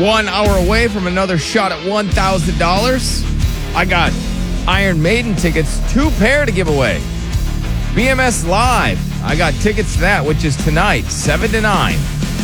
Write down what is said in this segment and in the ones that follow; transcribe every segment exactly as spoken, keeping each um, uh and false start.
one hour away from another shot at one thousand dollars. I got Iron Maiden tickets, two pair to give away. B M S Live, I got tickets to that, which is tonight, seven to nine.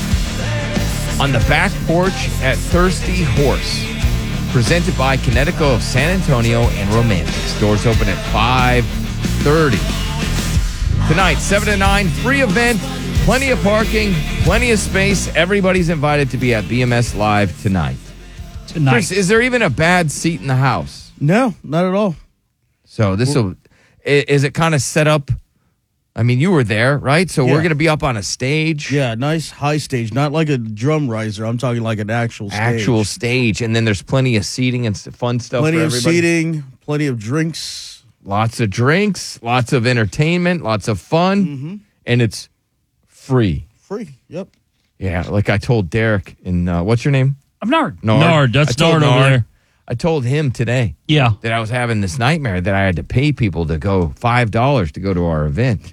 On the back porch at Thirsty Horse. Presented by Kinetico of San Antonio and Romantics. Doors open at five thirty. Tonight, seven to nine, free event, plenty of parking, plenty of space. Everybody's invited to be at B M S Live tonight. Tonight. Chris, is there even a bad seat in the house? No, not at all. So this will, is it kind of set up? I mean, you were there, right? So Yeah. we're going to be up on a stage. Yeah, nice high stage, not like a drum riser. I'm talking like an actual stage. Actual stage. And then there's plenty of seating and s- fun stuff Plenty for of everybody. seating, plenty of drinks. Lots of drinks, lots of entertainment, lots of fun. Mm-hmm. And it's free. Free. Yep. Yeah, like I told Derek in, uh, what's your name? I'm Nard. Nard. Nard, that's I told Nard over Nard- there. I told him today Yeah. that I was having this nightmare that I had to pay people to go five dollars to go to our event.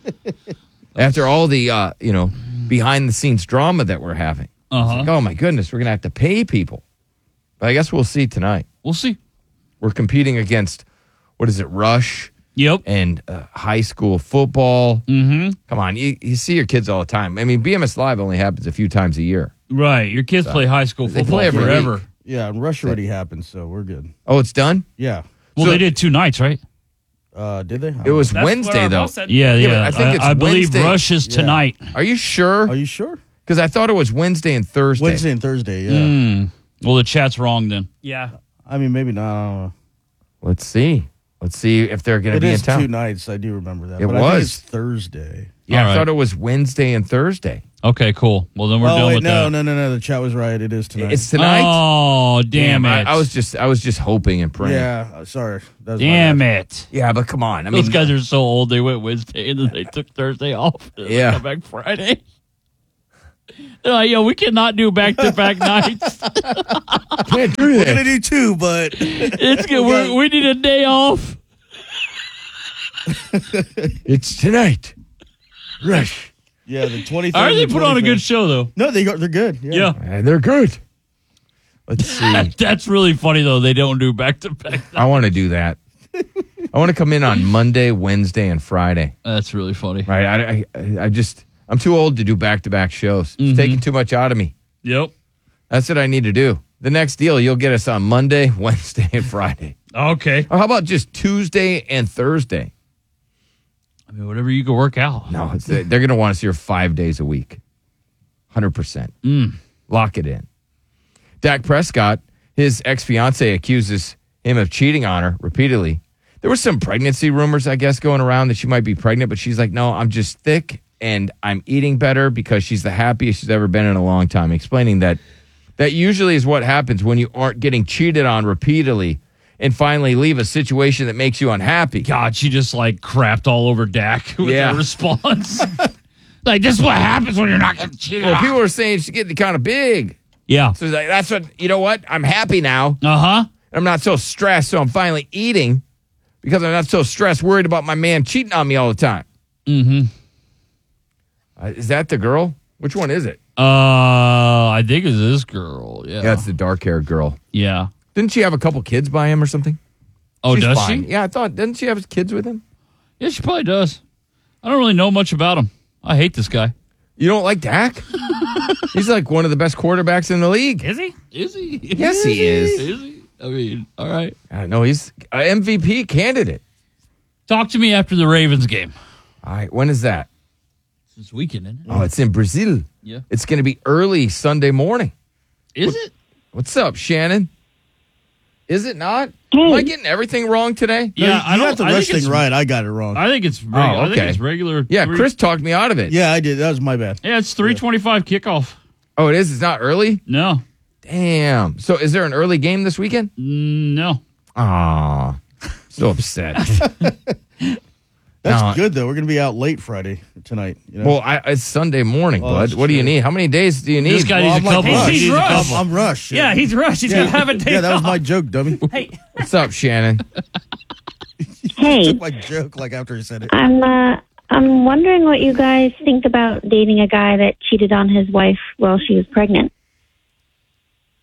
After all the, uh, you know, behind-the-scenes drama that we're having. Uh-huh. Like, oh, my goodness, we're going to have to pay people. But I guess we'll see tonight. We'll see. We're competing against, what is it, Rush Yep. and uh, high school football. Mm-hmm. Come on, you, you see your kids all the time. I mean, B M S Live only happens a few times a year. Right. Your kids play high school They football play every forever. week. Yeah, and Rush already happened, so we're good. Oh, it's done? Yeah. Well, So- they did two nights, right? Uh, did they? It was That's what Wednesday, our though. boss said. Yeah, Yeah, yeah. but I think it's I believe Wednesday. Rush is Yeah. tonight. Are you sure? Are you sure? Because I thought it was Wednesday and Thursday. Wednesday and Thursday, yeah. Mm. Well, the chat's wrong then. Yeah. I mean, maybe not. I don't know. Let's see. Let's see if they're going to It be in is town. two nights. I do remember that. It but I think was. it's Thursday. Yeah, All I right. thought it was Wednesday and Thursday. Okay, cool. Well, then we're oh, done wait, with no, that. no, no, no. The chat was right. It is tonight. It's tonight. Oh, damn, I, it. I was just, I was just hoping and praying. Yeah, uh, sorry. That was my Damn bad. it. Yeah, but come on. I mean, Those guys are so old. They went Wednesday and then they took Thursday off. And Yeah. They come back Friday. They're like, yo, we cannot do back-to-back nights. can't do We're gonna that. do two, but It's good. We're, we need a day off. It's tonight. Rush. yeah, the twenty-third. I heard they and put on a good twenty-fifth. show, though. No, they go, they're good. Yeah. Yeah. And they're good. Let's see. That's really funny, though. They don't do back-to-back. I want to do that. I want to come in on Monday, Wednesday, and Friday. That's really funny. Right? I, I, I just, I'm too old to do back-to-back shows. It's taking too much out of me. Yep. That's what I need to do. The next deal, you'll get us on Monday, Wednesday, and Friday. Okay. Or how about just Tuesday and Thursday? I mean, whatever you can work out. No, it's, they're going to want us here five days a week. one hundred percent. Mm. Lock it in. Dak Prescott, his ex-fiance accuses him of cheating on her repeatedly. There were some pregnancy rumors, I guess, going around that she might be pregnant, but she's like, no, I'm just thick and I'm eating better because she's the happiest she's ever been in a long time, explaining that that usually is what happens when you aren't getting cheated on repeatedly and finally leave a situation that makes you unhappy. God, she just like crapped all over Dak with Yeah. her response. Like, this is what happens when you're not getting cheated Well, on. people are saying she's getting kind of big. Yeah. So it's like, that's what, you know what? I'm happy now. Uh-huh. I'm not so stressed, so I'm finally eating because I'm not so stressed, worried about my man cheating on me all the time. Mm-hmm. Uh, is that the girl? Which one is it? Uh, I think it's this girl. Yeah. Yeah, it's the dark-haired girl. Yeah. Didn't she have a couple kids by him or something? Oh, She's does fine. she? Yeah, I thought, didn't she have kids with him? Yeah, she probably does. I don't really know much about him. I hate this guy. You don't like Dak? He's like one of the best quarterbacks in the league. Is he? Is he? Yes, he is. Is he? I mean, all right. I know he's an M V P candidate. Talk to me after the Ravens game. All right, when is that? It's this weekend, isn't it? Oh, it's in Brazil. Yeah. It's going to be early Sunday morning. Is it? What's up, Shannon? Is it not? Am I getting everything wrong today? No, Yeah, you, I you don't- got the I rush think it's- thing right. I got it wrong. I think it's. Reg- Oh, I think okay. it's regular. Yeah, three- Chris talked me out of it. yeah, I did. That was my bad. Yeah, it's three twenty-five kickoff. Oh, it is? It's not early? No, Damn. So is there an early game this weekend? Mm, no. Aw. So upset. That's No. good though. We're gonna be out late Friday tonight. You know? Well, I, it's Sunday morning, Oh, bud. that's What do you true. need? How many days do you need? This guy Well, needs a I'm like couple. Rush. He needs a Rush. couple. I'm, I'm rushed. Yeah, he's rushed. He's gonna have a day yeah, that was off. my joke, dummy. Hey, What's up, Shannon? Hey, Took my joke like after he said it. I'm uh, I'm wondering what you guys think about dating a guy that cheated on his wife while she was pregnant.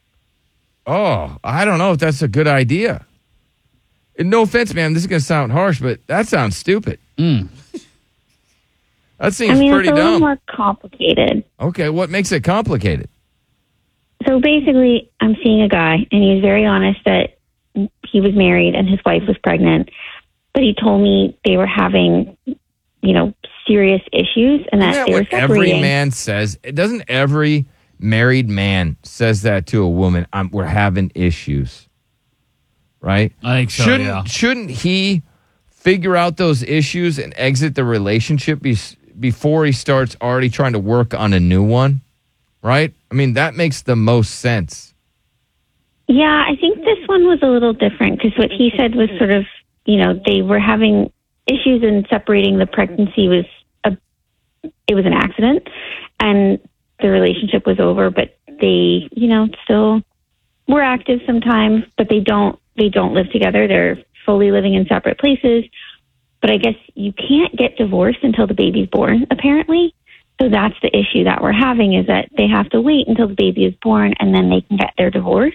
Oh, I don't know if that's a good idea. And no offense, ma'am, this is going to sound harsh, but that sounds stupid. Mm. That seems I mean, pretty it's a little dumb. more complicated. Okay, what makes it complicated? So basically, I'm seeing a guy, and he's very honest that he was married and his wife was pregnant. But he told me they were having, you know, serious issues and that Isn't that they were what every separating. man says? It doesn't every married man says that to a woman. I'm, we're having issues, right? I think so, shouldn't yeah. shouldn't he figure out those issues and exit the relationship be, before he starts already trying to work on a new one? Right? I mean, that makes the most sense. Yeah, I think this one was a little different because what he said was sort of, you know, they were having issues in separating. The pregnancy was a, it was an accident, and the relationship was over. But they, you know, still were active sometimes. But they don't, they don't live together. They're fully living in separate places. But I guess you can't get divorced until the baby's born, apparently. So that's the issue that we're having is that they have to wait until the baby is born and then they can get their divorce.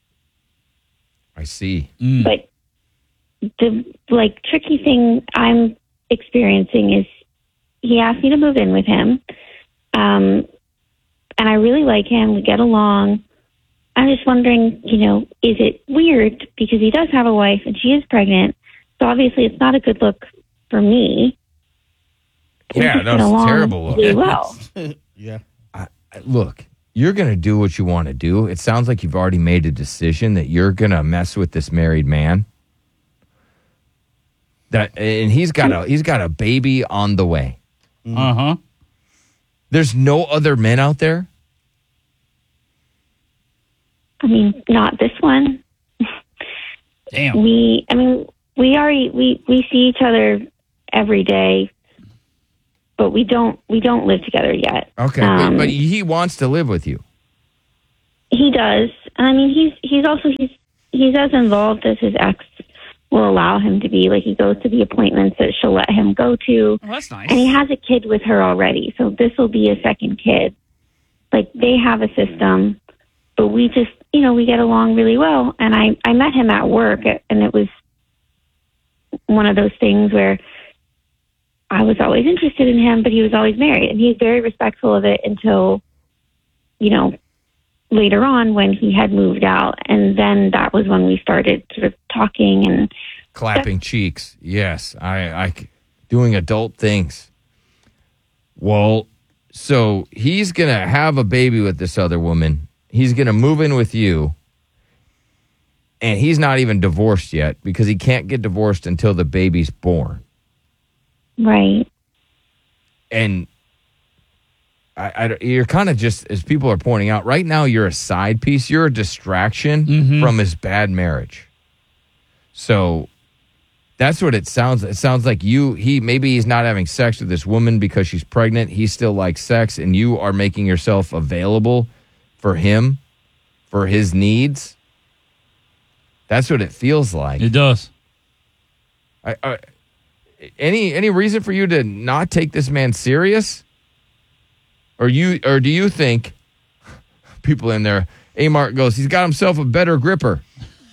I see. Mm. But the like tricky thing I'm experiencing is he asked me to move in with him. Um, and I really like him. We get along. I'm just wondering, you know, is it weird because he does have a wife and she is pregnant. So obviously it's not a good look for me. We Yeah, just no, get it's along terrible look. really well. Yeah. I, I- look, you're going to do what you want to do. It sounds like you've already made a decision that you're going to mess with this married man. That and he's got a he's got a baby on the way. Uh huh. There's no other men out there? I mean, not this one. Damn. We, I mean, we are we we see each other every day, but we don't we don't live together yet. Okay, Um, but, but he wants to live with you. He does. I mean, he's he's also he's he's as involved as his ex will allow him to be. Like he goes to the appointments that she'll let him go to, Oh, that's nice. and he has a kid with her already. So this will be a second kid. Like they have a system, but we just you know we get along really well. And I I met him at work, and it was one of those things where I was always interested in him, but he was always married, and he's very respectful of it until you know. later on when he had moved out. And then that was when we started sort of talking and Clapping cheeks. Yes, I, I, doing adult things. Well, so he's going to have a baby with this other woman. He's going to move in with you. And he's not even divorced yet because he can't get divorced until the baby's born. right. And I, I, you're kind of just, as people are pointing out, right now you're a side piece. You're a distraction Mhm. from his bad marriage. So that's what it sounds. It sounds like you, he, maybe he's not having sex with this woman because she's pregnant. He still likes sex, and you are making yourself available for him, for his needs. That's what it feels like. It does. I, I, any any reason for you to not take this man serious? Or you, or do you think people in there? A Mark goes, he's got himself a better gripper.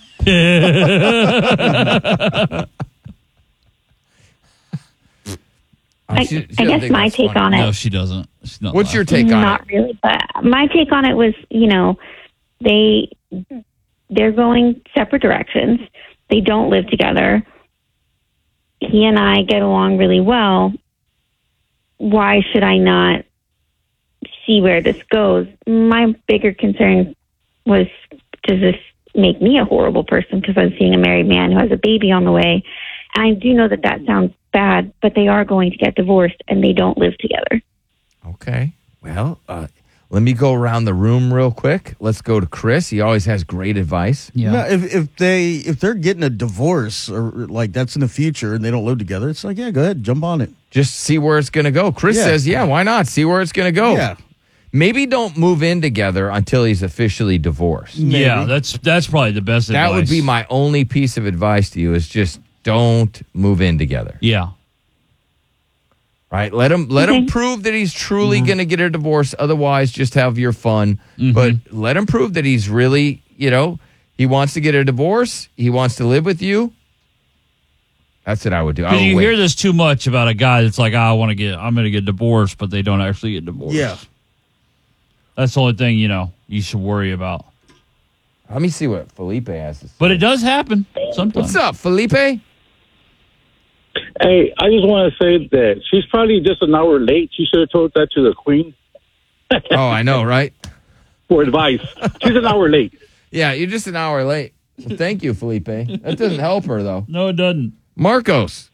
I, She- she I doesn't guess think my that's take funny. on it, No, she doesn't. She's not What's your laughing. take on not it? really, but my take on it was, you know, they, they're going separate directions. They don't live together. He and I get along really well. Why should I not see where this goes? My bigger concern was, does this make me a horrible person because I'm seeing a married man who has a baby on the way? And I do know that that sounds bad, but they are going to get divorced and they don't live together. Okay. Well, uh, let me go around the room real quick. Let's go to Chris. He always has great advice. Yeah. No, if if they if they're getting a divorce or like that's in the future and they don't live together, it's like yeah, go ahead, jump on it. Just see where it's going to go. Chris Yeah. says, yeah, why not? See where it's going to go. Yeah, Maybe don't move in together until he's officially divorced. Yeah, Maybe. that's that's probably the best That advice. would be my only piece of advice to you is just don't move in together. Yeah. Right? Let him let him Okay. prove that he's truly going to get a divorce. Otherwise, just have your fun. Mhm. But let him prove that he's really, you know, He wants to get a divorce. He wants to live with you. That's what I would do. I Did would you wait. hear this too much about a guy that's like, oh, I want to get, I'm going to get divorced, but they don't actually get divorced? Yeah. That's the only thing, you know, you should worry about. Let me see what Felipe has to say. But it does happen sometimes. What's up, Felipe? Hey, I just want to say that she's probably just an hour late. She should have told that to the queen Oh, I know, right? for advice. She's an hour late. Yeah, you're just an hour late. Well, thank you, Felipe. That doesn't help her, though. No, it doesn't. Marcos,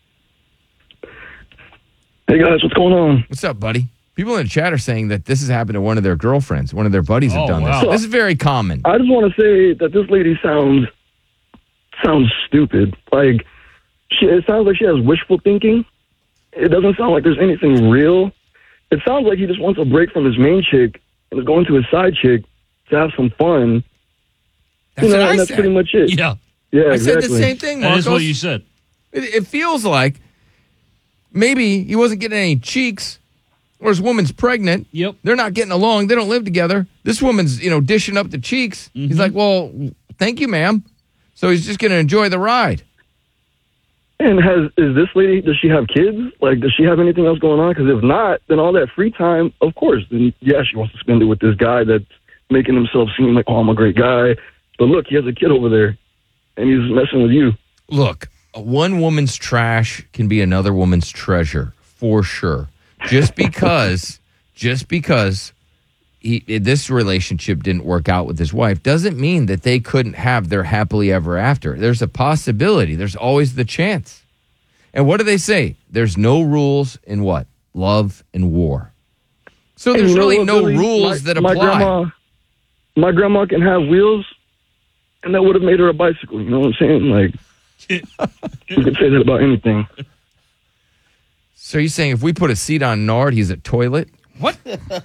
Hey guys, what's going on? what's up, buddy? People in the chat are saying that this has happened to one of their girlfriends. One of their buddies have Oh, done wow. this. This is very common. I just want to say that this lady sounds sounds stupid. Like she, it sounds like she has wishful thinking. It doesn't sound like there's anything real. It sounds like he just wants a break from his main chick and is going to his side chick to have some fun. That's you know, what I and that's said. pretty much it. Yeah, Yeah, I exactly. said the same thing, that Marcos. is what you said. It, it feels like maybe he wasn't getting any cheeks, or his woman's pregnant. Yep. They're not getting along. They don't live together. This woman's, you know, dishing up the cheeks. Mm-hmm. He's like, well, thank you, ma'am. So he's just going to enjoy the ride. And has is this lady? Does she have kids? Like, does she have anything else going on? Because if not, then all that free time, of course, then yeah, she wants to spend it with this guy that's making himself seem like, oh, I'm a great guy. But look, he has a kid over there, and he's messing with you. Look, one woman's trash can be another woman's treasure, for sure. Just because, just because he, this relationship didn't work out with his wife doesn't mean that they couldn't have their happily ever after. There's a possibility. There's always the chance. And what do they say? There's no rules in what? Love and war. So And there's you know really what, no Billy? rules my, that my apply. Grandma, my grandma can have wheels, and that would have made her a bicycle. You know what I'm saying? Like, you could say that about anything. So you're saying if we put a seat on Nard, he's a toilet? What?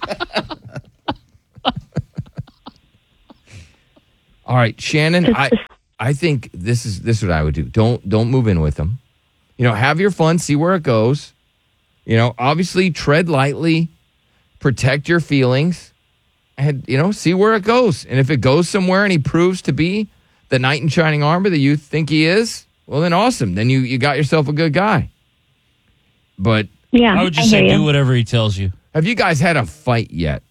All right, Shannon, I I think this is this is what I would do. Don't don't move in with him. You know, have your fun, see where it goes. You know, obviously tread lightly, protect your feelings, and you know, see where it goes. And if it goes somewhere and he proves to be the knight in shining armor that you think he is, well then awesome. Then you you got yourself a good guy. But Yeah, I would just I say hear do you. whatever he tells you. have you guys had a fight yet?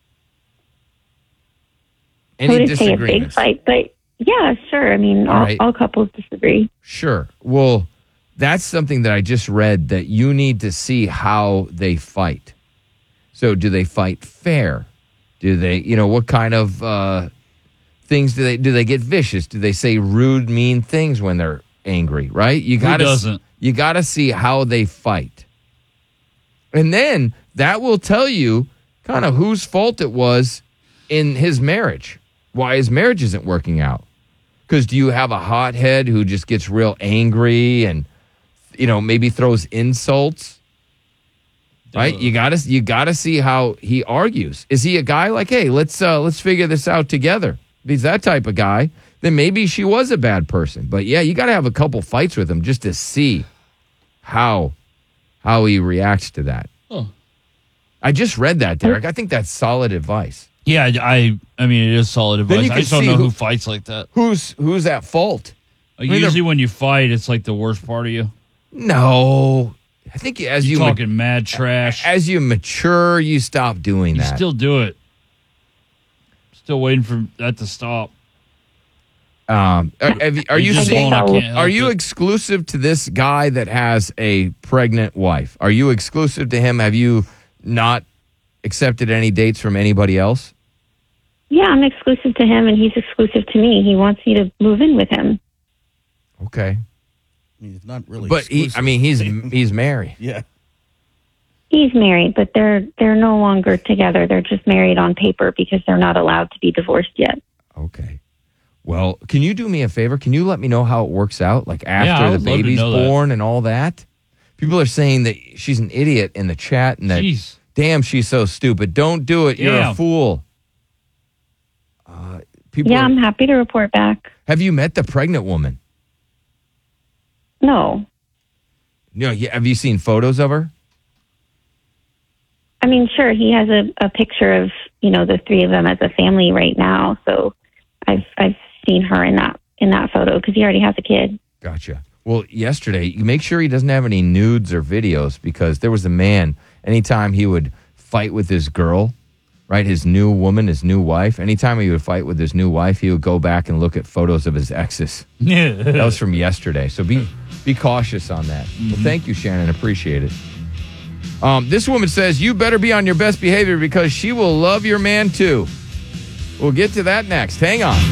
I Any wouldn't say a big disagreements? fight, but yeah, sure. I mean, All all, right. all couples disagree. Sure. Well, that's something that I just read that you need to see how they fight. So, do they fight fair? Do they, you know, what kind of uh, things do they do? They get vicious? Do they say rude, mean things when they're angry? Right? You got to doesn't? you got to see how they fight, and then that will tell you kind of whose fault it was in his marriage. Why his marriage isn't working out. Because do you have a hothead who just gets real angry and, you know, maybe throws insults? Right? You gotta you gotta see how he argues. Is he a guy like, hey, let's uh, let's figure this out together? If he's that type of guy, then maybe she was a bad person. But yeah, you gotta have a couple fights with him just to see how how he reacts to that. Oh. I just read that, Derek. I think that's solid advice. Yeah, I I mean, it is solid Then advice. you I can just don't see know who- who fights like that. Who's who's at fault? Like, mean, usually when you fight, it's like the worst part of you. No, I think as You you ma- talking mad trash. as you mature, you stop doing You that. still do it. Still waiting for that to stop. um, are, have you- are you just saying, won't, I can't help are you it. exclusive to this guy that has a pregnant wife? Are you exclusive to him? Have you not accepted any dates from anybody else? Yeah, I'm exclusive to him, and he's exclusive to me. He wants me to move in with him. Okay, I mean, it's not really. but he, I exclusive. mean, he's he's married. yeah. He's married, but they're they're no longer together. They're just married on paper because they're not allowed to be divorced yet. Okay. Well, can you do me a favor? Can you let me know how it works out? Like Yeah, I after would the love to baby's know that. born and all that? People are saying that she's an idiot in the chat and that, Jeez. damn, she's so stupid. Don't do it. You're a Damn. fool. Uh, people Yeah, are- I'm happy to report back. have you met the pregnant woman? No, You know, yeah, have you seen photos of her? I mean, sure, he has a, a picture of, you know, the three of them as a family right now. So I've I've seen her in that in that photo because he already has a kid. Gotcha. Well, yesterday, you make sure he doesn't have any nudes or videos because there was a man, anytime he would fight with his girl, right, his new woman, his new wife, anytime he would fight with his new wife, he would go back and look at photos of his exes. That was from yesterday. So be be cautious on that. Mm-hmm. Well, thank you, Shannon. Appreciate it. Um, this woman says, you better be on your best behavior because she will love your man too. We'll get to that next. Hang on.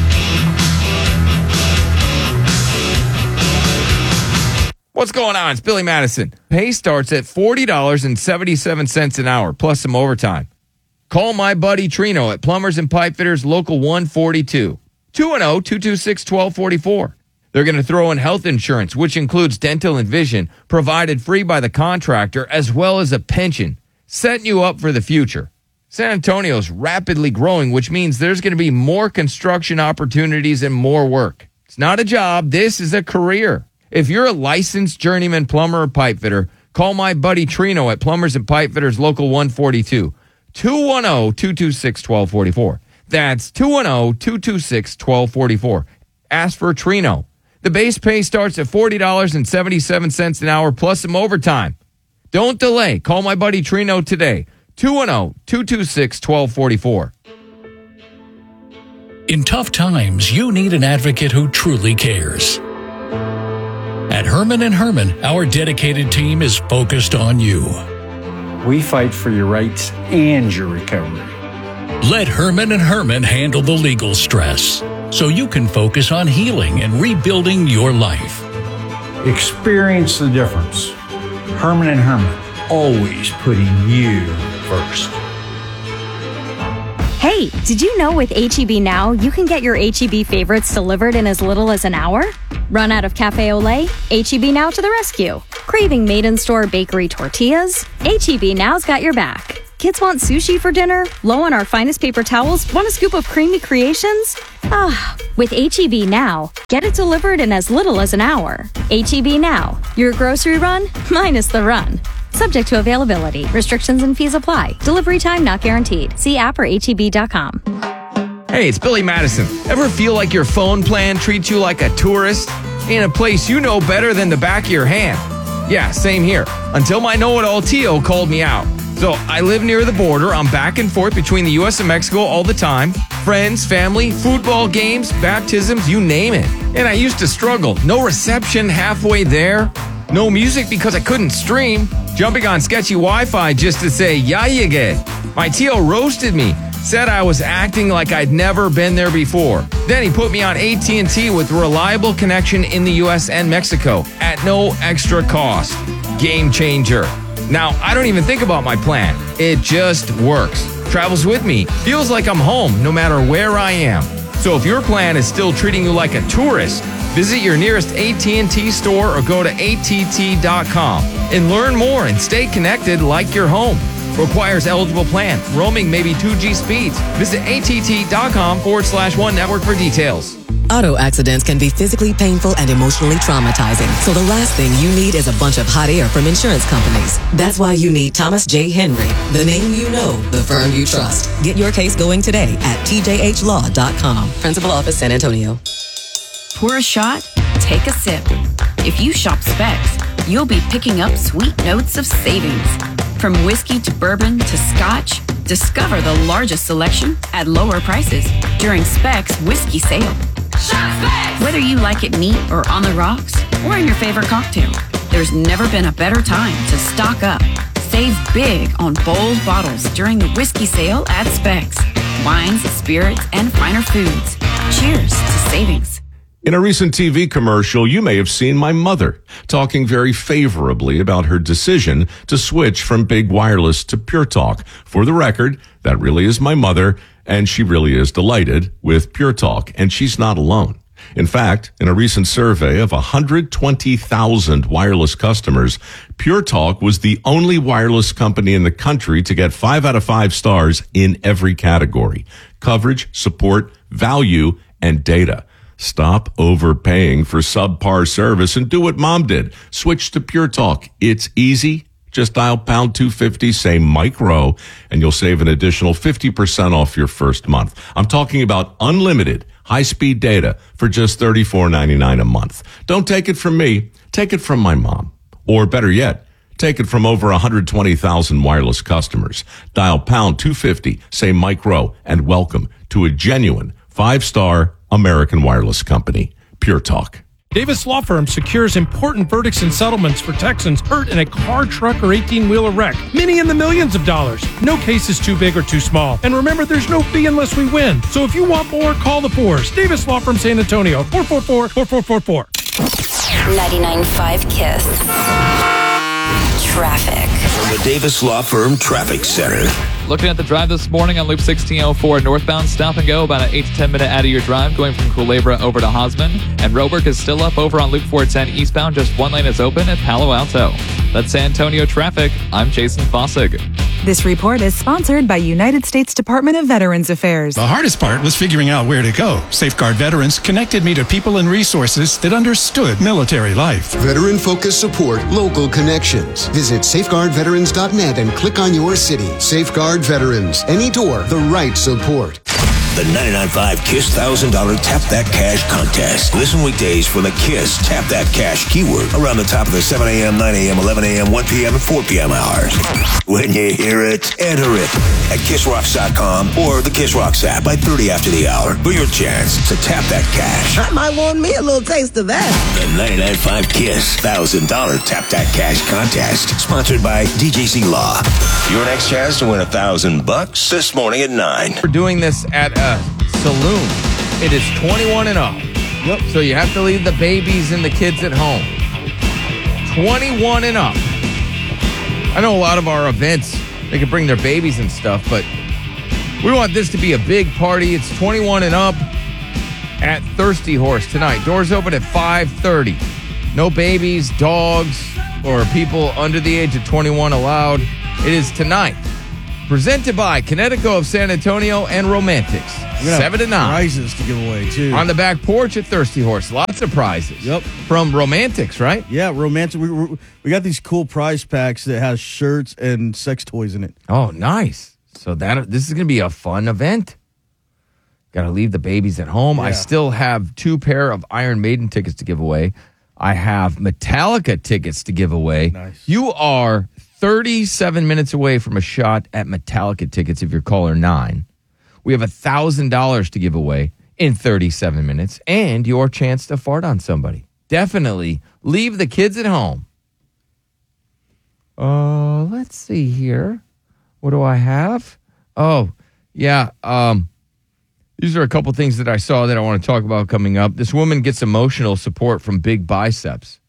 What's going on? It's Billy Madison. Pay starts at forty dollars and seventy-seven cents an hour, plus some overtime. Call my buddy Trino at Plumbers and Pipe Fitters Local one forty-two. two one zero, two two six, one two four four. They're going to throw in health insurance, which includes dental and vision, provided free by the contractor, as well as a pension, setting you up for the future. San Antonio's rapidly growing, which means there's going to be more construction opportunities and more work. It's not a job. This is a career. If you're a licensed journeyman plumber or pipe fitter, call my buddy Trino at Plumbers and Pipe Fitters Local one forty-two. two one zero, two two six, one two four four. That's two one zero, two two six, one two four four. Ask for Trino. The base pay starts at forty dollars and seventy-seven cents an hour plus some overtime. Don't delay. Call my buddy Trino today. two one zero, two two six, one two four four. In tough times, you need an advocate who truly cares. At Herman and Herman, our dedicated team is focused on you. We fight for your rights and your recovery. Let Herman and Herman handle the legal stress so you can focus on healing and rebuilding your life. Experience the difference. Herman and Herman, always putting you first. Hey, did you know with H E B Now, you can get your H E B favorites delivered in as little as an hour? Run out of Cafe Olé? H E B Now to the rescue. Craving made-in-store bakery tortillas? H E B Now's got your back. Kids want sushi for dinner? Low on our finest paper towels? Want a scoop of creamy creations? Ah, with H E B Now, get it delivered in as little as an hour. H E B Now, your grocery run minus the run. Subject to availability. Restrictions and fees apply. Delivery time not guaranteed. See app or H E B dot com. Hey, it's Billy Madison. Ever feel like your phone plan treats you like a tourist in a place you know better than the back of your hand? Yeah, same here. Until my know-it-all Tio called me out. So I live near the border. I'm back and forth between the U S and Mexico all the time. Friends, family, football games, baptisms, you name it. And I used to struggle. No reception halfway there. No music because I couldn't stream. Jumping on sketchy Wi-Fi just to say, ya llegué. My Tio roasted me. Said I was acting like I'd never been there before. Then he put me on A T and T with reliable connection in the U S and Mexico at no extra cost. Game changer. Now, I don't even think about my plan. It just works. Travels with me. Feels like I'm home no matter where I am. So if your plan is still treating you like a tourist, visit your nearest A T and T store or go to A T T dot com and learn more and stay connected like you're home. Requires eligible plan. Roaming maybe two G speeds. Visit A T T dot com forward slash one network for details. Auto accidents can be physically painful and emotionally traumatizing. So the last thing you need is a bunch of hot air from insurance companies. That's why you need Thomas J. Henry, the name you know, the firm you trust. Get your case going today at T J H law dot com. Principal Office, San Antonio. Pour a shot, take a sip. If you shop Specs, you'll be picking up sweet notes of savings. From whiskey to bourbon to scotch, discover the largest selection at lower prices during Specs Whiskey Sale. Shop Specs! Whether you like it neat or on the rocks, or in your favorite cocktail, there's never been a better time to stock up. Save big on bold bottles during the Whiskey Sale at Specs. Wines, spirits, and finer foods. Cheers to savings. In a recent T V commercial, you may have seen my mother talking very favorably about her decision to switch from big wireless to Pure Talk. For the record, that really is my mother, and she really is delighted with Pure Talk, and she's not alone. In fact, in a recent survey of one hundred twenty thousand wireless customers, Pure Talk was the only wireless company in the country to get five out of five stars in every category: coverage, support, value, and data. Stop overpaying for subpar service and do what Mom did. Switch to Pure Talk. It's easy. Just dial pound two fifty, say Mike Rowe, and you'll save an additional fifty percent off your first month. I'm talking about unlimited, high-speed data for just thirty-four ninety-nine a month. Don't take it from me. Take it from my mom. Or better yet, take it from over one hundred twenty thousand wireless customers. Dial pound two fifty, say Micro, and welcome to a genuine five-star American wireless company. Pure Talk. Davis Law Firm secures important verdicts and settlements for Texans hurt in a car, truck, or eighteen-wheeler wreck. Many in the millions of dollars. No case is too big or too small. And remember, there's no fee unless we win. So if you want more, call the Fours. Davis Law Firm San Antonio, four four four, four four four four. ninety-nine point five KISS. Traffic. From the Davis Law Firm Traffic Center. Looking at the drive this morning on Loop sixteen oh four northbound, stop and go about an eight to ten minute out of your drive going from Culebra over to Hosman. And roadwork is still up over on Loop four ten eastbound. Just one lane is open at Palo Alto. That's San Antonio traffic. I'm Jason Fossig. This report is sponsored by United States Department of Veterans Affairs. The hardest part was figuring out where to go. Safeguard Veterans connected me to people and resources that understood military life. Veteran-focused support, local connections. Visit safeguard veterans dot net and click on your city. Safeguard Veterans. Any door, the right support. The ninety-nine point five KISS one thousand dollars Tap That Cash contest. Listen weekdays for the KISS Tap That Cash keyword around the top of the seven a.m., nine a.m., eleven a.m., one p.m., and four p.m. hours. When you hear it, enter it at kiss rocks dot com or the Kiss Rocks app by thirty after the hour for your chance to tap that cash. I might want me a little taste of that. The ninety-nine point five KISS one thousand dollars Tap That Cash contest, sponsored by D J C Law. Your next chance to win a thousand bucks this morning at nine. We're doing this at a saloon. It is twenty-one and up. Yep. So you have to leave the babies and the kids at home. twenty-one and up. I know a lot of our events, they can bring their babies and stuff, but we want this to be a big party. It's twenty-one and up at Thirsty Horse tonight. Doors open at five thirty. No babies, dogs, or people under the age of twenty-one allowed. It is tonight. Presented by Connecticut of San Antonio and Romantics. Seven to nine. Prizes to give away, too. On the back porch at Thirsty Horse. Lots of prizes. Yep. From Romantics, right? Yeah, Romantic. We, we, we got these cool prize packs that has shirts and sex toys in it. Oh, nice. So that this is going to be a fun event. Got to leave the babies at home. Yeah. I still have two pair of Iron Maiden tickets to give away. I have Metallica tickets to give away. Nice. You are thirty-seven minutes away from a shot at Metallica tickets if you're caller nine. We have one thousand dollars to give away in thirty-seven minutes and your chance to fart on somebody. Definitely leave the kids at home. Uh, let's see here. What do I have? Oh, yeah. Um, these are a couple things that I saw that I want to talk about coming up. This woman gets emotional support from big biceps.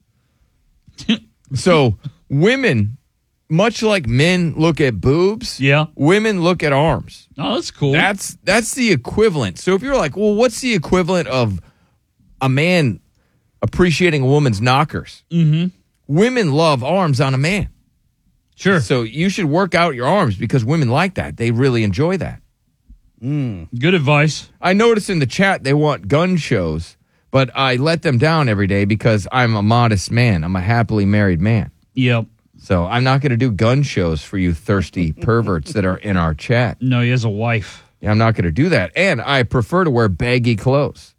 So women, much like men look at boobs, yeah, women look at arms. Oh, that's cool. That's that's the equivalent. So if you're like, well, what's the equivalent of a man appreciating a woman's knockers? Mm-hmm. Women love arms on a man. Sure. So you should work out your arms because women like that. They really enjoy that. Mm. Good advice. I noticed in the chat they want gun shows, but I let them down every day because I'm a modest man. I'm a happily married man. Yep. So I'm not going to do gun shows for you thirsty perverts that are in our chat. No, he has a wife. Yeah, I'm not going to do that. And I prefer to wear baggy clothes.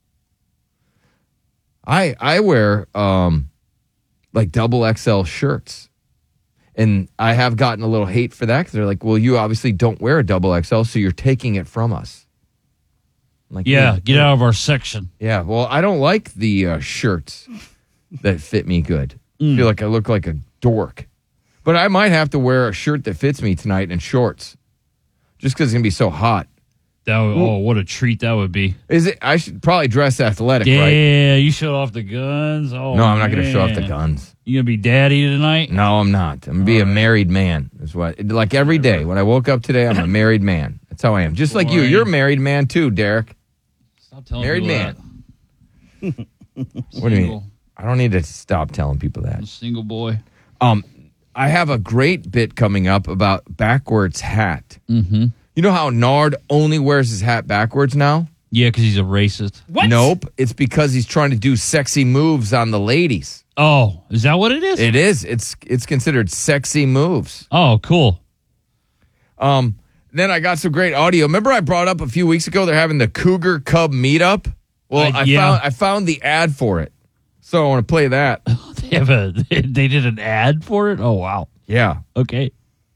I I wear um like double X L shirts. And I have gotten a little hate for that because they're like, well, you obviously don't wear a double X L, so you're taking it from us. I'm like, yeah, yeah, get out of our section. Yeah, well, I don't like the uh, shirts that fit me good. Mm. I feel like I look like a dork. But I might have to wear a shirt that fits me tonight and shorts just because it's going to be so hot. That would, oh, what a treat that would be. Is it? I should probably dress athletic, yeah, right? Yeah, you showed off the guns. Oh, no, I'm not going to show off man. the guns. You going to be daddy tonight? No, I'm not. I'm going to be a married man. Is what. Like every day. When I woke up today, I'm a married man. That's how I am. Just like you. You're a married man too, Derek. Stop telling married people man. that. What do you mean? I don't need to stop telling people that. I'm a single boy. Um, I have a great bit coming up about backwards hat. Mm-hmm. You know how Nard only wears his hat backwards now? Yeah, because he's a racist. What? Nope. It's because he's trying to do sexy moves on the ladies. Oh, is that what it is? It is. It's it's considered sexy moves. Oh, cool. Um, then I got some great audio. Remember I brought up a few weeks ago they're having the Cougar Cub meetup? Well, Uh, I yeah. found I found the ad for it. So I want to play that. They have a. They did an ad for it. Oh wow. Yeah. Okay.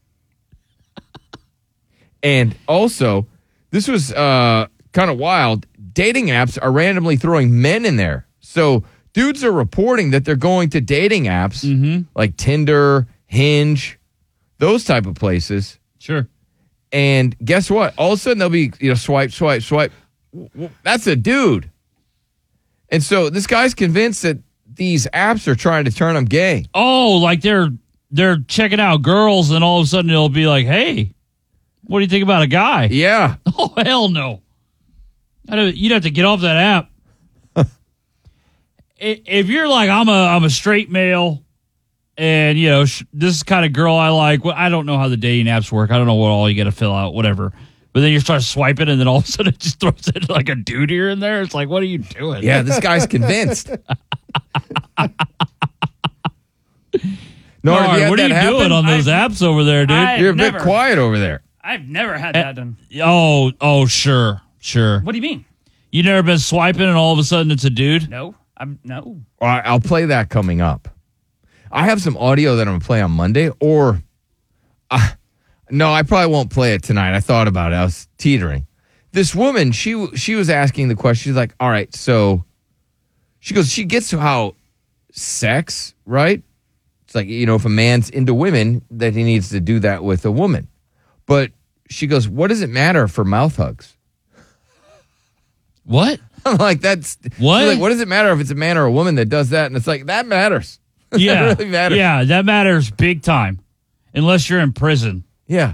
And also, this was uh, kind of wild. Dating apps are randomly throwing men in there. So dudes are reporting that they're going to dating apps Mm-hmm. like Tinder, Hinge, those type of places. Sure. And guess what? All of a sudden they'll be, you know, swipe, swipe, swipe. That's a dude. And so this guy's convinced that these apps are trying to turn him gay. Oh, like they're they're checking out girls, and all of a sudden it'll be like, "Hey, what do you think about a guy?" Yeah. Oh hell no! I don't, you'd have to get off that app. I- if you're like, I'm a I'm a straight male, and you know sh- this is the kind of girl I like. Well, I don't know how the dating apps work. I don't know what all you got to fill out, whatever. But then you start swiping, and then all of a sudden it just throws in like a dude here and there. It's like, what are you doing? Yeah, this guy's convinced. No, Nard, what are you doing on those apps over there, dude? I've You're a never- bit quiet over there. I've never had that done. Oh, oh, sure, sure. What do you mean? You never been swiping, and all of a sudden it's a dude? No, I'm no. All right, I'll play that coming up. I have some audio that I'm going to play on Monday, or uh, no, I probably won't play it tonight. I thought about it. I was teetering. This woman, she she was asking the question. She's like, all right, so she goes, she gets to how sex, right? It's like, you know, if a man's into women, that he needs to do that with a woman. But she goes, what does it matter for mouth hugs? What? I'm like, that's What? she's like, what does it matter if it's a man or a woman that does that? And it's like, that matters. Yeah, that really matters. yeah, that matters big time. Unless you're in prison. Yeah.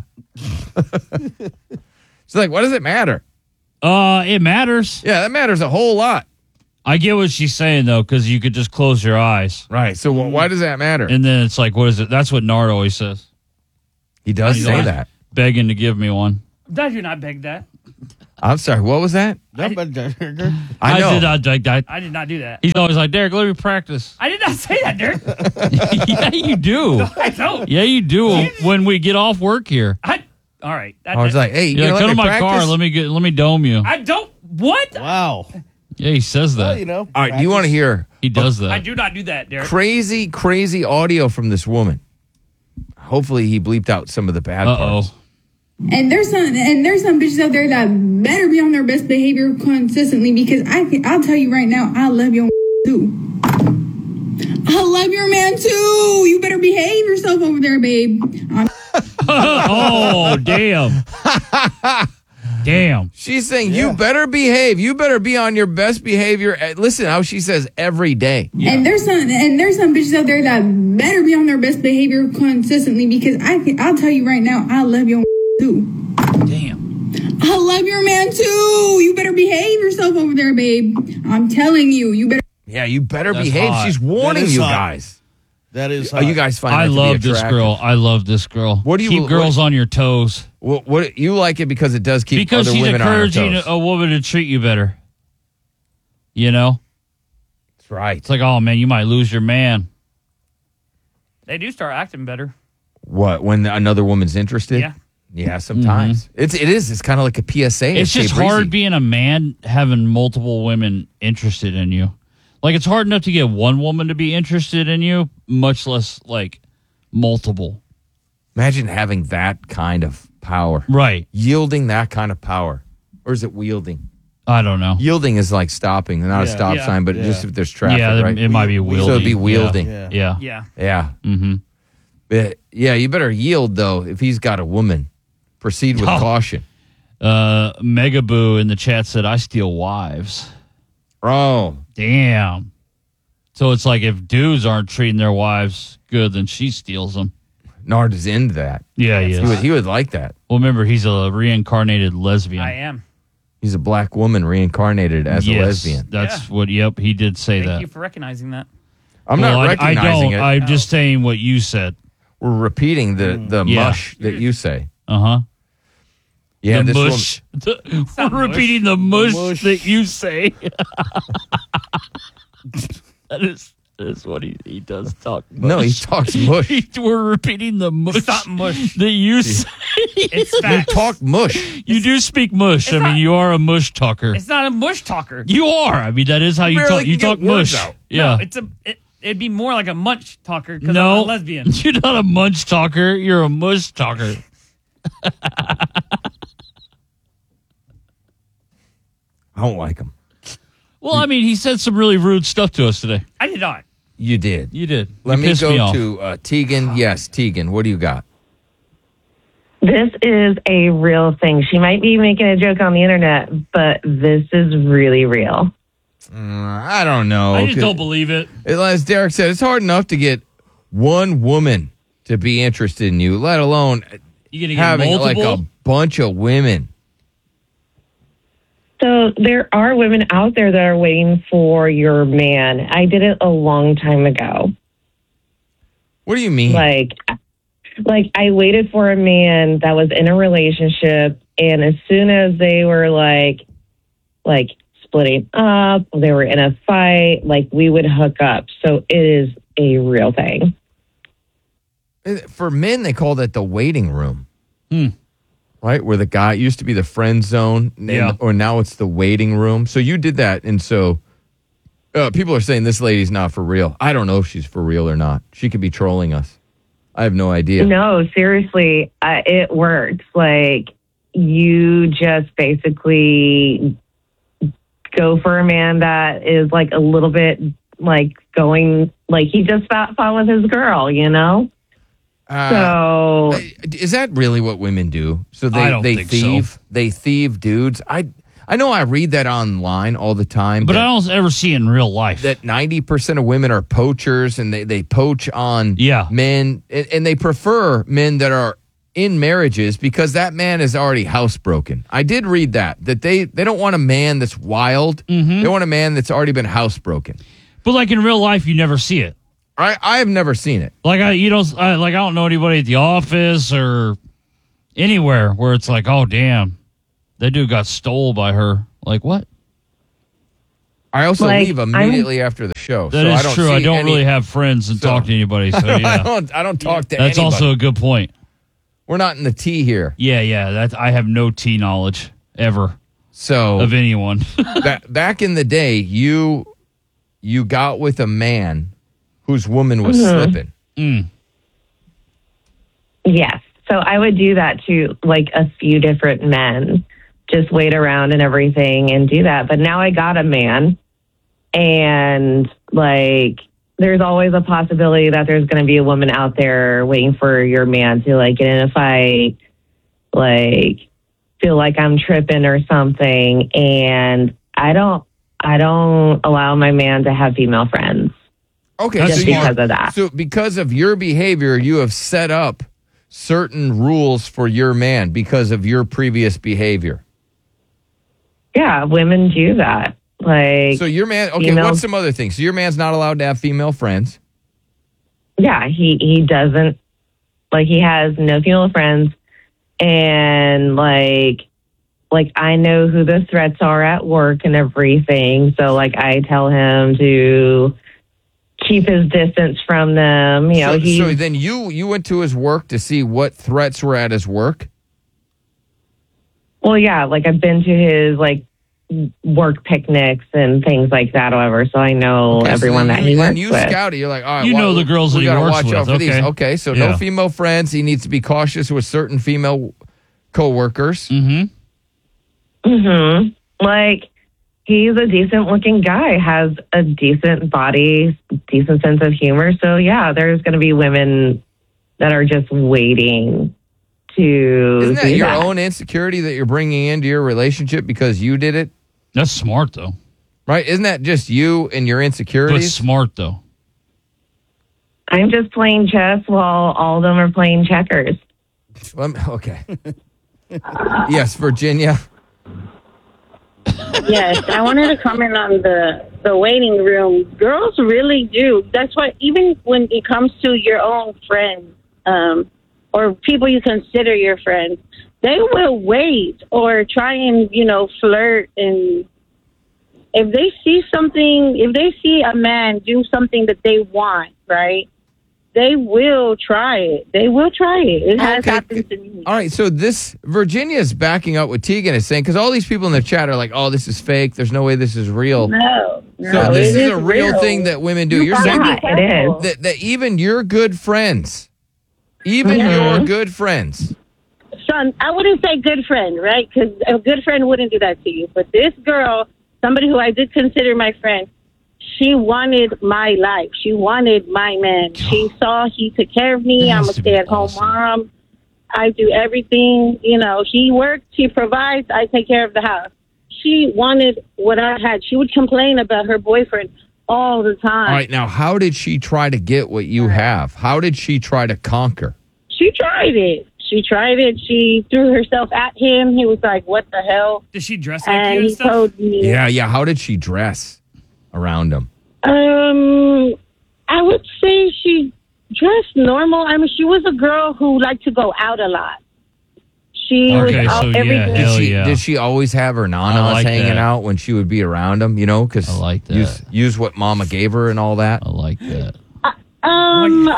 She's like, what does it matter? Uh, it matters. Yeah, that matters a whole lot. I get what she's saying though, because you could just close your eyes, Right. So wh- why does that matter? and then it's like, what is it? That's what Nard always says. He does He's say always that. begging to give me one. I do not beg that. I'm sorry. What was that? I, I know. did not like that. I did not do that. He's always like, Derek, let me practice. I did not say that, Derek. Yeah, you do. No, I don't. Yeah, you do. When we get off work here, I. All right. That, I was like, hey, you yeah, know, come let to me my practice? car. Let me get. Let me dome you. I don't. What? Wow. Yeah, he says that. Well, you know. All right. Do you want to hear He does that. I do not do that, Derek. crazy, crazy audio from this woman? Hopefully, he bleeped out some of the bad Uh parts. oh. And there's some and there's some bitches out there that better be on their best behavior consistently, because I can, I'll tell you right now, I love your too. I love your man too. You better behave yourself over there, babe. I'm- Oh, damn. Damn. She's saying, you better behave. You better be on your best behavior. Uh, Listen how she says every day. And there's some and there's some bitches out there that better be on their best behavior consistently, because I can, I'll tell you right now, I love your too. Damn. I love your man too. You better behave yourself over there, babe. I'm telling you, you better. Yeah, you better That's behave. hot. She's warning That is you hot. guys. That is. Oh, you guys find that I to be love this attractive? girl. I love this girl. What do you- keep what- girls on your toes? What, what you like it because it does keep Because other she's women on her encouraging toes. a woman to treat you better. You know, That's right. it's like, oh man, you might lose your man. They do start acting better. What, when another woman's interested? Yeah. Yeah, sometimes. It's it is. It's kind of like a P S A. Mm-hmm. It's at just Cape hard Breezy. being a man having multiple women interested in you. Like, it's hard enough to get one woman to be interested in you, much less like multiple. Imagine having that kind of power. Right. Yielding that kind of power. Or is it wielding? I don't know. Yielding is like stopping, not a Yeah. stop Yeah. sign, but Yeah. just if there's traffic, Yeah, right? it might be wielding. So it'd be wielding. Yeah. Yeah. Yeah. Yeah. Mm-hmm. But, yeah, you better yield, though, if he's got a woman. Proceed with Oh. caution. Uh, Megaboo in the chat said, I steal wives. Oh. Damn. So it's like if dudes aren't treating their wives good, then she steals them. Nard is into that. Yeah, he He is. would, he would like that. Well, remember, he's a reincarnated lesbian. I am. He's a black woman reincarnated as Yes, a lesbian. That's what, yep, he did say Thank that. you for recognizing that. I'm Well, not I- recognizing I don't, it. I'm just saying what you said. We're repeating the, the Yeah. mush that you say. Uh-huh. Yeah, the this mush. not We're mush. repeating the mush, mush. that you say. That is That's what he, he does talk mush. No, he talks mush. We're repeating the mush. It's not mush. That you say. It's You facts. talk mush. You do speak mush. I It's mean, not- you are a mush talker. It's not a mush talker. You are. I mean, that is how you Barely talk. You can talk get words mush. out. Yeah. No, it's a. It, it'd be more like a munch talker because No, I'm a lesbian. You're not a munch talker. You're a mush talker. I don't like him. Well, I mean, he said some really rude stuff to us today. I did not. You did. You did. Let You me pissed go me off. to uh, Tegan. Yes, Tegan. What do you got? This is a real thing. She might be making a joke on the internet, but this is really real. Mm, I don't know. I just don't believe it. As Derek said, it's hard enough to get one woman to be interested in you, let alone You gonna get having multiple? like a bunch of women. So there are women out there that are waiting for your man. I did it a long time ago. What do you mean? Like, like I waited for a man that was in a relationship, and as soon as they were like, like splitting up, they were in a fight, like we would hook up. So it is a real thing. For men, they call that the waiting room. Hmm. Right? Where the guy used to be the friend zone, and, Yeah. or now it's the waiting room. So you did that, and so uh, people are saying this lady's not for real. I don't know if she's for real or not. She could be trolling us. I have no idea. No, seriously, uh, it works. Like, you just basically go for a man that is like a little bit like going, like he just fought, fought with his girl, you know? Uh, so is that really what women do? So they I don't they think thieve so. they thieve dudes. I I know I read that online all the time, But that, I don't ever see it in real life. that ninety percent of women are poachers and they, they poach on Yeah. men and, and they prefer men that are in marriages because that man is already housebroken. I did read that that they they don't want a man that's wild. Mm-hmm. They want a man that's already been housebroken. But like in real life, you never see it. I I have never seen it. Like I, you don't, I, like I don't know anybody at the office or anywhere where it's like, oh damn, that dude got stole by her. Like what? I also Like, leave immediately after the show. That so is I don't true. I see don't any- really have friends and So- talk to anybody. So I yeah, don't I don't talk to that's anybody. also a good point. We're not in the tea here. Yeah, yeah. That I have no tea knowledge ever So of anyone. ba- back in the day, you you got with a man whose woman was Mhm. slipping. Mm. yes. So I would do that to like a few different men, just wait around and everything and do that. But now I got a man, and like there's always a possibility that there's going to be a woman out there waiting for your man to like get in a fight, like feel like I'm tripping or something. And I don't, I don't allow my man to have female friends. Okay, Just so you- because of that. So because of your behavior, you have set up certain rules for your man because of your previous behavior. Yeah, women do that. Like, So your man, okay, female- what's some other things? So your man's not allowed to have female friends. yeah, he, he doesn't, like, he has no female friends. And, like, like, I know who the threats are at work and everything. So, like, I tell him to keep his distance from them. You know, so, he, so then you you went to his work to see what threats were at his work. well, yeah, like, I've been to his, like, work picnics and things like that, however. So I know Okay, so everyone then that you, he then works you with. scout it. You're like, all right, You well, know the girls we that he gotta works watch with, out for these. okay. Okay, so Yeah. no female friends. He needs to be cautious with certain female coworkers. Mm-hmm. Mm-hmm. Like, he's a decent looking guy, has a decent body, decent sense of humor. So yeah, there's going to be women that are just waiting to Isn't that do your that. own insecurity that you're bringing into your relationship because you did it? That's smart though. Right? Isn't that just you and your But insecurities? smart though. I'm just playing chess while all of them are playing checkers. Let me- okay. Yes, Virginia. Yes, I wanted to comment on the the waiting room. Girls really do. That's why even when it comes to your own friends um, or people you consider your friends, they will wait or try and you know flirt and if they see something, if they see a man do something that they want, right, they will try it. They will try it. It has Okay. happened to me. All right, so this Virginia is backing up what Tegan is saying because all these people in the chat are like, "Oh, this is fake. There's no way this is real." No, So no, this it is a real, real. thing that women do. You You're gotta saying be that, careful. that, that even your good friends, even Mhm. your good friends. Son, I wouldn't say good friend, right? Because a good friend wouldn't do that to you. But this girl, somebody who I did consider my friend, she wanted my life. She wanted my man. She saw he took care of me. That I'm has a to be stay-at-home awesome. mom. I do everything. You know, he works, he provides, I take care of the house. She wanted what I had. She would complain about her boyfriend all the time. All right, now how did she try to get what you have? How did she try to conquer? She tried it. She tried it. She threw herself at him. He was like, what the hell? Does she dress like And you and he stuff? told me, Yeah, yeah. How did she dress around him? Um, I would say she dressed normal. I mean, she was a girl who liked to go out a lot. She Okay, was out so every yeah, day. did she did she always have her nanas I like hanging that. out when she would be around him? You know, because I like that. Use, use what Mama gave her and all that. I like that. Um,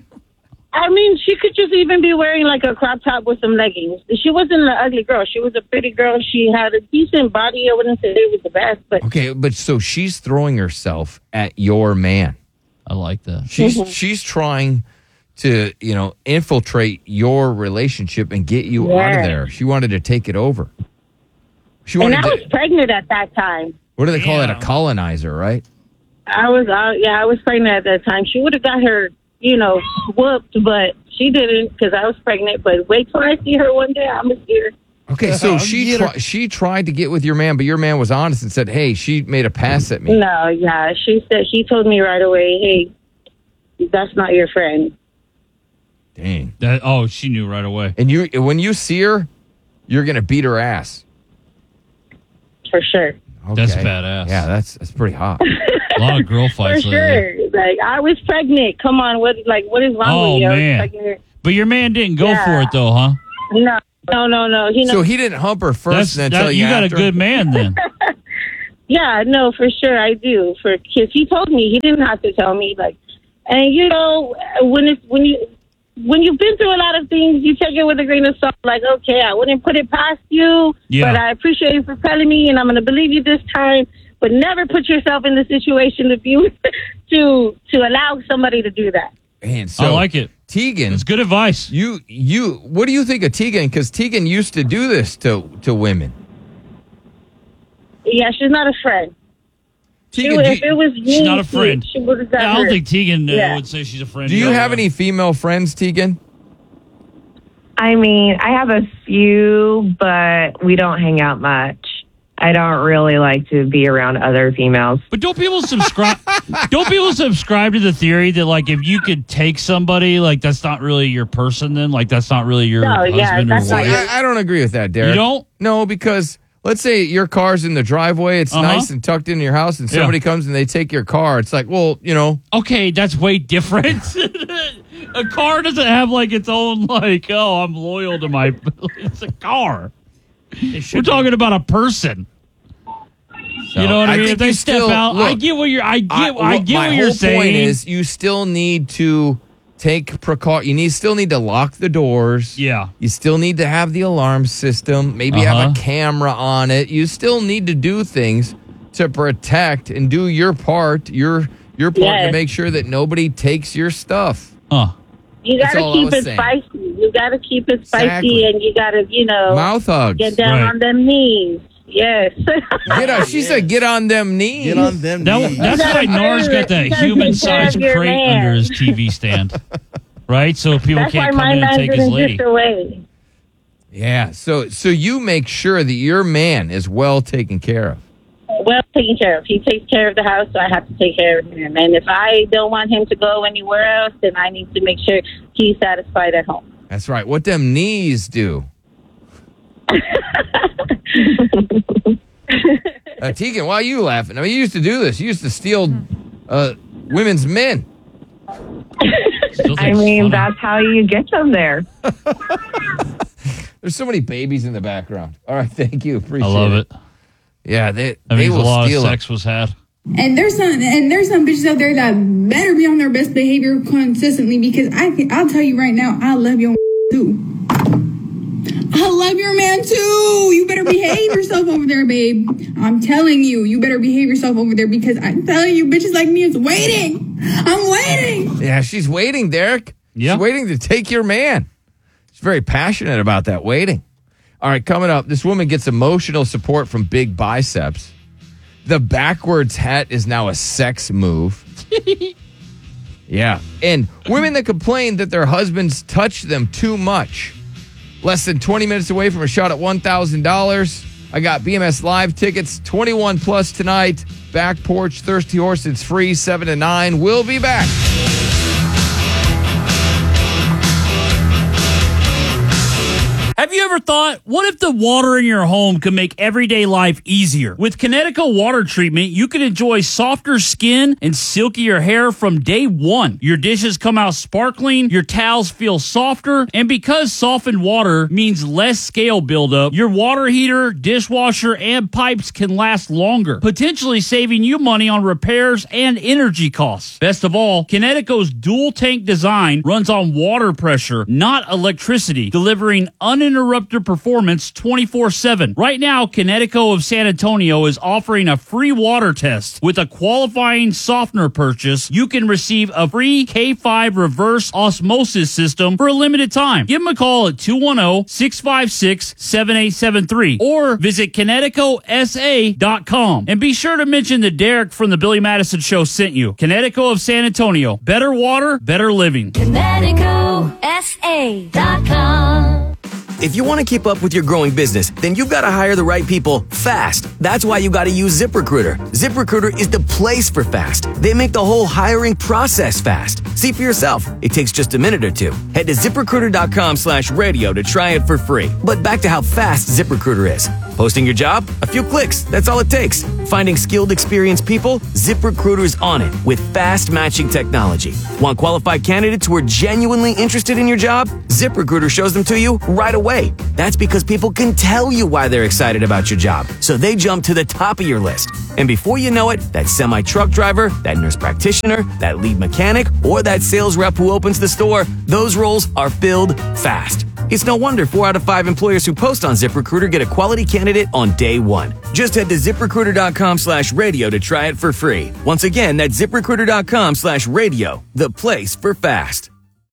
I mean, she could just even be wearing like a crop top with some leggings. She wasn't an ugly girl. She was a pretty girl. She had a decent body. I wouldn't say it was the best, but Okay, but so she's throwing herself at your man. I like that. She's Mhm. she's trying to, you know, infiltrate your relationship and get you out of Yeah. there. She wanted to take it over. She and wanted I to, was pregnant at that time. what do they call it? A colonizer, right? I was, uh, yeah, I was pregnant at that time. She would have got her, you know, whooped, but she didn't because I was pregnant. But wait till I see her one day. I'm gonna see her. Okay, so she tri- she tried to get with your man, but your man was honest and said, "Hey, she made a pass at me." No, yeah, she said she told me right away, hey, that's not your friend. Dang. That, oh, she knew right away. And you, when you see her, you're gonna beat her ass. For sure. That's Okay. badass. Yeah, that's that's pretty hot. A lot of girl For fights lately. sure. Like I was pregnant. Come on, what like what is wrong Oh, with you? I was man. pregnant. But your man didn't go Yeah. for it though, huh? No, no, no, no. He So he didn't hump her first That's, and then tell that, you you got a after? good man then. Yeah, no, for sure I do. For kids, he told me he didn't have to tell me. Like, and you know, when it's when you when you've been through a lot of things, you take it with a grain of salt. Like, okay, I wouldn't put it past you, Yeah. but I appreciate you for telling me, and I'm going to believe you this time. But never put yourself in the situation to be to to allow somebody to do that. Man, so I like it. Tegan, it's good advice. You you what do you think of Tegan? Because Tegan used to do this to to women. Yeah, she's not a friend. She, Tegan, would- do if you- it was me, She's not a she- friend. She, would have got Yeah, I don't hurt. think Tegan uh, Yeah. would say she's a friend. Do you either. have any female friends, Tegan? I mean, I have a few, but we don't hang out much. I don't really like to be around other females. But don't people subscribe? don't people subscribe to the theory that like if you could take somebody, like that's not really your person? Then like that's not really your No, yeah, husband that's or not wife. your- I, I don't agree with that, Derek. You don't? No, because let's say your car's in the driveway, it's Uh-huh. nice and tucked in your house, and Yeah. somebody comes and they take your car. It's like, well, you know, Okay, that's way different. A car doesn't have like its own like. Oh, I'm loyal to my. It's a car. We're talking about a person. So, you know what I, I mean? think If they you step still- out, I look, get what you're. I get. I, I, get my what you're whole saying. point is you still need to take precaution. You need still need to lock the doors. Yeah. You still need to have the alarm system. Maybe have Uh-huh. a camera on it. You still need to do things to protect and do your part. Your your part to Yes. make sure that nobody takes your stuff. Huh. You That's got all I to keep was it saying. spicy. You got to keep it spicy, Exactly. and you got to, you know, Mouth hugs. get down Right. on them knees. Yes. Get on, she said, "Get on them knees." Get on them That, knees. that's You why gotta Nars take- got you that gotta human-sized take care of your crate man. under his T V stand, right? So people That's why can't come my in and man take his didn't lady. drift away. Yeah. So so you make sure that your man is well taken care of. Well taken care of. He takes care of the house, so I have to take care of him. And if I don't want him to go anywhere else, then I need to make sure he's satisfied at home. That's right. What them knees do. Uh, Tegan, why are you laughing? I mean, you used to do this. You used to steal uh, women's men. Still I think it's mean, funny. that's how you get them there. There's so many babies in the background. All right, thank you. Appreciate I love it. Yeah, they That they means will a lot steal of 'em. sex was had. And there's some and there's some bitches out there that better be on their best behavior consistently because I can, I'll tell you right now, I love your too. I love your man too. You better behave yourself over there, babe. I'm telling you, you better behave yourself over there because I'm telling you, bitches like me is waiting. I'm waiting. Yeah, she's waiting, Derek. Yeah. She's waiting to take your man. She's very passionate about that waiting. All right, coming up, this woman gets emotional support from big biceps. The backwards hat is now a sex move. Yeah. And women that complain that their husbands touch them too much. Less than twenty minutes away from a shot at one thousand dollars. I got B M S Live tickets, twenty-one plus tonight. Back Porch, Thirsty Horse, it's free, seven to nine. We'll be back. Have you ever thought, what if the water in your home could make everyday life easier? With Kinetico water treatment, you can enjoy softer skin and silkier hair from day one. Your dishes come out sparkling, your towels feel softer, and because softened water means less scale buildup, your water heater, dishwasher, and pipes can last longer, potentially saving you money on repairs and energy costs. Best of all, Kinetico's dual tank design runs on water pressure, not electricity, delivering uninterrupted performance twenty-four seven. Right now, Kinetico of San Antonio is offering a free water test. With a qualifying softener purchase, you can receive a free K five reverse osmosis system for a limited time. Give them a call at two one zero, six five six, seven eight seven three or visit Kinetico S A dot com. And be sure to mention that Derek from the Billy Madison Show sent you. Kinetico of San Antonio. Better water, better living. Kinetico S A dot com. If you want to keep up with your growing business, then you've got to hire the right people fast. That's why you got to use ZipRecruiter. ZipRecruiter is the place for fast. They make the whole hiring process fast. See for yourself. It takes just a minute or two. Head to ZipRecruiter.com slash radio to try it for free. But back to how fast ZipRecruiter is. Posting your job? A few clicks. That's all it takes. Finding skilled, experienced people? ZipRecruiter's on it with fast matching technology. Want qualified candidates who are genuinely interested in your job? ZipRecruiter shows them to you right away. That's because people can tell you why they're excited about your job, so they jump to the top of your list. And before you know it, that semi-truck driver, that nurse practitioner, that lead mechanic, or that sales rep who opens the store, those roles are filled fast. It's no wonder four out of five employers who post on ZipRecruiter get a quality candidate on day one. Just head to ZipRecruiter.com slash radio to try it for free. Once again, that's ZipRecruiter.com slash radio, the place for fast.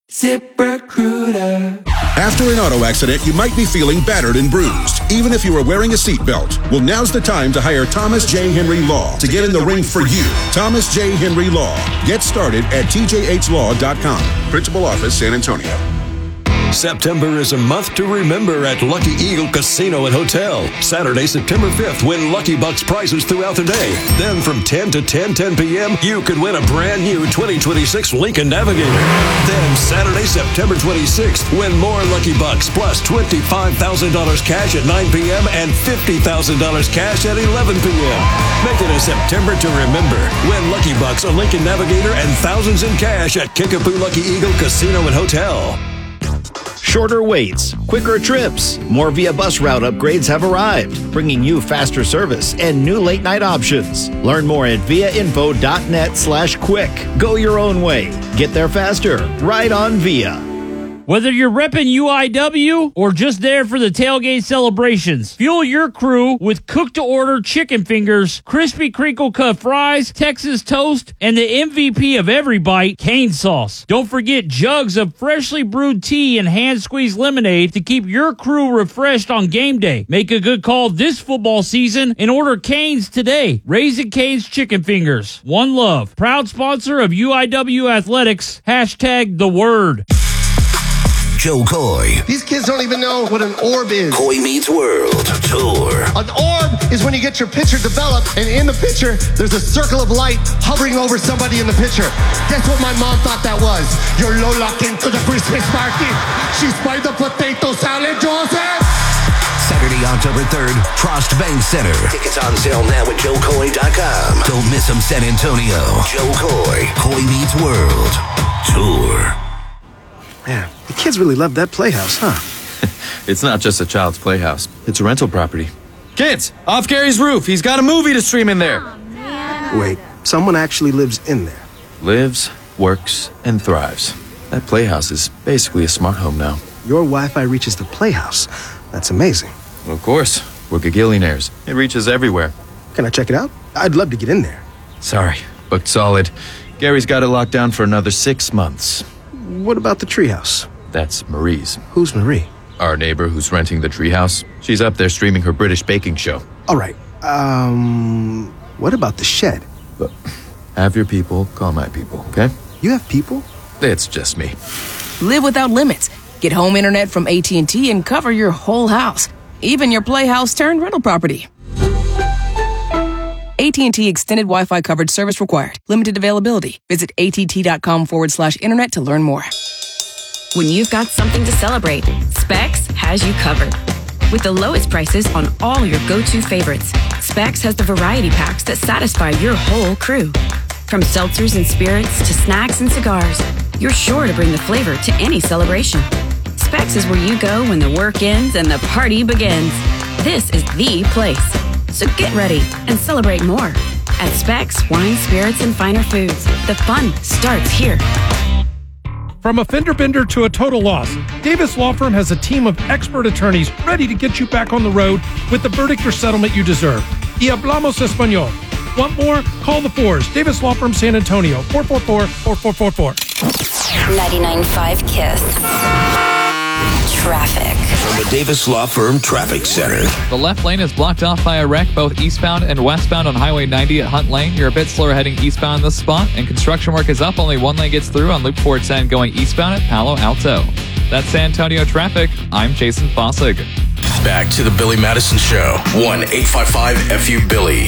ZipRecruiter. After an auto accident, you might be feeling battered and bruised, even if you were wearing a seatbelt. Well, now's the time to hire Thomas J. Henry Law to get in the ring for you. Thomas J. Henry Law. Get started at T J H law dot com. Principal Office, San Antonio. September is a month to remember at Lucky Eagle Casino and Hotel. Saturday, September fifth, win Lucky Bucks prizes throughout the day. Then from ten to ten ten p.m., you could win a brand new twenty twenty-six Lincoln Navigator. Then Saturday, September twenty-sixth, win more Lucky Bucks plus twenty-five thousand dollars cash at nine p.m. and fifty thousand dollars cash at eleven p.m. Make it a September to remember. Win Lucky Bucks, a Lincoln Navigator, and thousands in cash at Kickapoo Lucky Eagle Casino and Hotel. Shorter waits, quicker trips, more Via bus route upgrades have arrived, bringing you faster service and new late night options. Learn more at viainfo.net slash quick. Go your own way. Get there faster. Ride on Via. Whether you're repping U I W or just there for the tailgate celebrations, fuel your crew with cook-to-order chicken fingers, crispy crinkle-cut fries, Texas toast, and the M V P of every bite, cane sauce. Don't forget jugs of freshly brewed tea and hand-squeezed lemonade to keep your crew refreshed on game day. Make a good call this football season and order Cane's today. Raising Cane's Chicken Fingers. One Love. Proud sponsor of U I W Athletics. Hashtag the word. Joe Coy. These kids don't even know what an orb is. Coy Meets World Tour. An orb is when you get your picture developed, and in the picture, there's a circle of light hovering over somebody in the picture. Guess what my mom thought that was? Your Lola came to the Christmas market. She spied the potato salad, Joseph. Saturday, October third, Frost Bank Center. Tickets on sale now at joe coy dot com. Don't miss them, San Antonio. Joe Coy. Coy Meets World Tour. Man, the kids really love that playhouse, huh? It's not just a child's playhouse. It's a rental property. Kids, off Gary's roof. He's got a movie to stream in there. Wait, someone actually lives in there. Lives, works, and thrives. That playhouse is basically a smart home now. Your Wi-Fi reaches the playhouse. That's amazing. Well, of course. We're gagillionaires. It reaches everywhere. Can I check it out? I'd love to get in there. Sorry, booked solid. Gary's got it locked down for another six months. What about the treehouse? That's Marie's. Who's Marie? Our neighbor who's renting the treehouse. She's up there streaming her British baking show. All right. Um, what about the shed? But have your people call my people, okay? You have people? It's just me. Live without limits. Get home internet from A T and T and cover your whole house, even your playhouse turned rental property. A T and T Extended Wi-Fi coverage service required. Limited availability. Visit att.com forward slash internet to learn more. When you've got something to celebrate, Specs has you covered. With the lowest prices on all your go-to favorites, Specs has the variety packs that satisfy your whole crew. From seltzers and spirits to snacks and cigars, you're sure to bring the flavor to any celebration. Specs is where you go when the work ends and the party begins. This is the place. So get ready and celebrate more. At Specs Wine, Spirits, and Finer Foods, the fun starts here. From a fender bender to a total loss, Davis Law Firm has a team of expert attorneys ready to get you back on the road with the verdict or settlement you deserve. Y hablamos español. Want more? Call the fours. Davis Law Firm San Antonio, four four four, four four four four. ninety-nine point five KISS. Traffic. From the Davis Law Firm Traffic Center. The left lane is blocked off by a wreck both eastbound and westbound on Highway ninety at Hunt Lane. You're a bit slower heading eastbound in this spot, and construction work is up. Only one lane gets through on Loop four ten going eastbound at Palo Alto. That's San Antonio traffic. I'm Jason Fossig. Back to the Billy Madison Show. one eight five five F U Billy.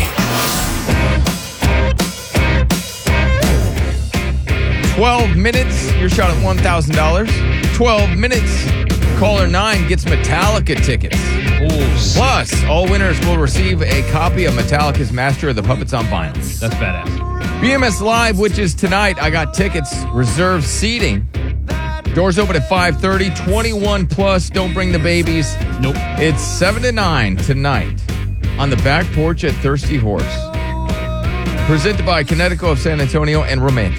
twelve minutes. Your shot at one thousand dollars. twelve minutes. Caller nine gets Metallica tickets. Ooh, Plus, all winners will receive a copy of Metallica's Master of the Puppets on vinyl. That's badass. B M S Live, which is tonight. I got tickets. Reserved seating. Doors open at five thirty. twenty-one plus. Don't bring the babies. Nope. It's seven to nine tonight on the back porch at Thirsty Horse. Presented by Connecticut of San Antonio and Romantic.